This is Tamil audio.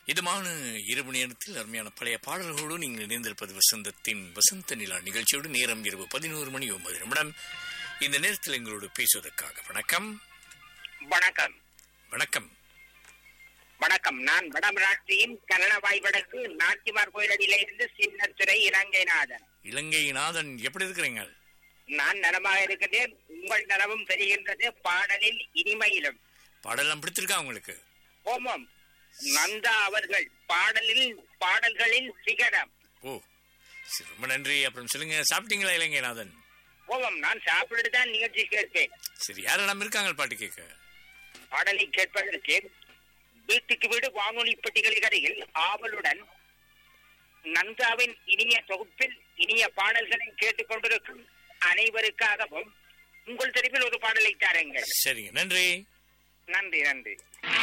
இதமான இரவு நேரத்தில் அருமையான பழைய பாடல்களோடு நீங்கள் இணைந்திருப்பது வசந்தத்தின் வசந்த நிலா நிகழ்ச்சியோடு. நேரம் இரவு 11:09. இந்த நேரத்தில் எங்களோடு பேசுவதற்காக வணக்கம். வணக்கம். வணக்கம். வணக்கம். நான் வடமராட்சியின் கரணவாய் வடக்கு நாச்சிமார் கோயிலடியில இருந்து சின்னத்துறை இலங்கைநாதன். இலங்கைநாதன், எப்படி இருக்கிறீங்க? நான் நலமாக இருக்கிறேன். உங்கள் நலமும் தெரிகின்றது. பாடலில் இனிமையிலும். பாடலாம் பிடித்திருக்கா உங்களுக்கு? ஓமம். நந்தா அவர்கள் பாடல்களில் சிகரம். ஓ, ரொம்ப நன்றி. அப்புறம் சொல்லுங்க, சாப்பிட்டீங்களா இலங்கைநாதன்? ஓமம். நான் சாப்பிட்டு தான் நிகழ்ச்சி கேட்பேன். சரி, யாரெல்லாம் இருக்காங்க பாட்டு கேட்க? பாடலை கேட்பதற்கு வீட்டுக்கு வீடு வானொலி பெட்டிகளின் அருகில் ஆவலுடன் நந்தாவின் இனிய தொகுப்பில் இனிய பாடல்களை கேட்டுக் கொண்டிருக்கும் அனைவருக்காகவும் உங்கள் தெரிவில் ஒரு பாடலை தாருங்கள். சரிங்க, நன்றி. நன்றி.